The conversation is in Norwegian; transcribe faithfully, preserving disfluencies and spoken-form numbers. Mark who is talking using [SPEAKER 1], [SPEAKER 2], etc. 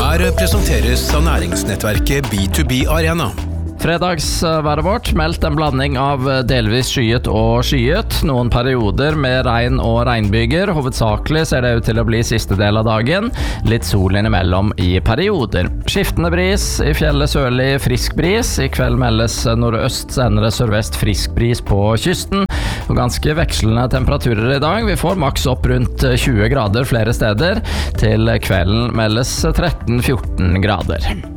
[SPEAKER 1] Her presenteres av næringsnettverket B to B Arena.
[SPEAKER 2] Fredagsværet vårt meldt en blanding av delvis skyet og skyet, noen perioder med regn og regnbyger. Hovedsakelig ser det ut til å bli siste del av dagen, litt sol innimellom i perioder. Skiftende bris, i fjellet sørlig frisk bris, i kveld meldes nordøst, senere sørvest frisk bris på kysten, og ganske vekslende temperaturer i dag. Vi får maks opp rundt tjue grader flere steder, til kvelden meldes tretten til fjorten grader.